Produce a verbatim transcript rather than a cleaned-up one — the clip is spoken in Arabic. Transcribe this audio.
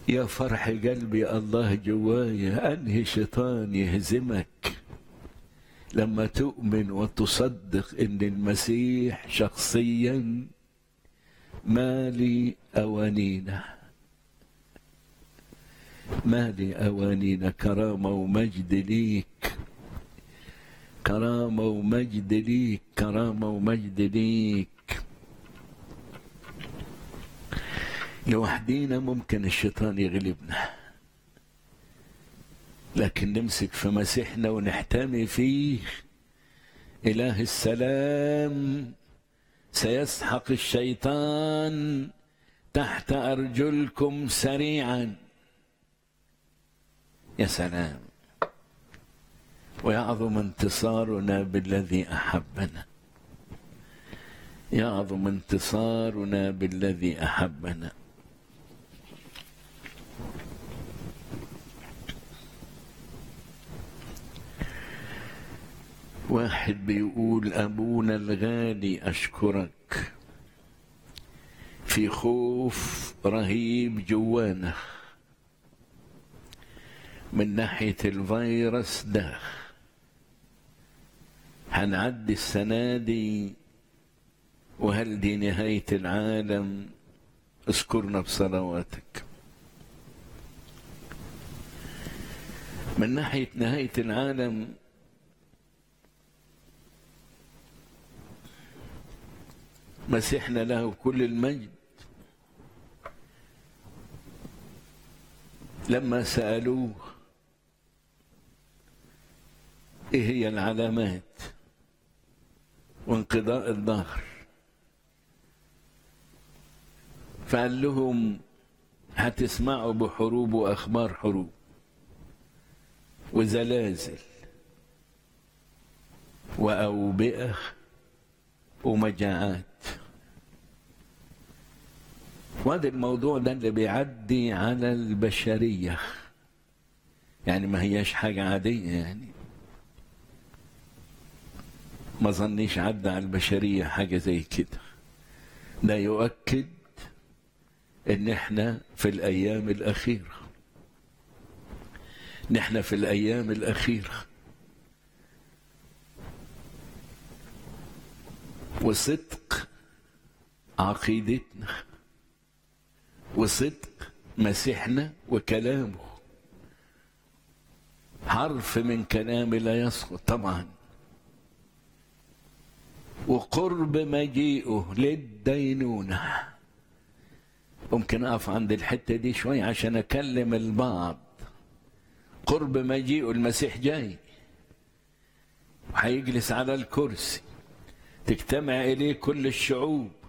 يا فرح قلبي الله جوايا، أنهي شيطان يهزمك لما تؤمن وتصدق إن المسيح شخصيا مالي أوانينا، مالي أوانينا. كرامة ومجد ليك، كرامة ومجد ليك، كرامة ومجد ليك. لوحدينا ممكن الشيطان يغلبنا، لكن نمسك في مسيحنا ونحتمي فيه. إله السلام سيسحق الشيطان تحت أرجلكم سريعا. يا سلام، ويعظم انتصارنا بالذي أحبنا، يعظم انتصارنا بالذي أحبنا. واحد بيقول: أبونا الغالي أشكرك، في خوف رهيب جوانا من ناحية الفيروس ده، هنعدي السنة دي وهل دي نهاية العالم؟ اذكرنا بصلواتك. من ناحية نهاية العالم، مسيحنا له كل المجد لما سألوه ايه هي العلامات وانقضاء الظهر، فقال لهم هتسمعوا بحروب وأخبار حروب وزلازل وأوبئة ومجاعات. وهذا الموضوع ده اللي بيعدي على البشرية، يعني ما هياش حاجة عادية، يعني ما ظنيش عدى على البشرية حاجة زي كده. ده يؤكد ان احنا في الايام الاخيرة، نحن في الايام الاخيرة. وصدق عقيدتنا وصدق مسيحنا وكلامه، حرف من كلامه لا يسقط طبعا. وقرب مجيئه للدينونة. ممكن أقف عند الحتة دي شوي عشان أكلم البعض. قرب مجيئه، المسيح جاي وهيجلس على الكرسي، تجتمع إليه كل الشعوب،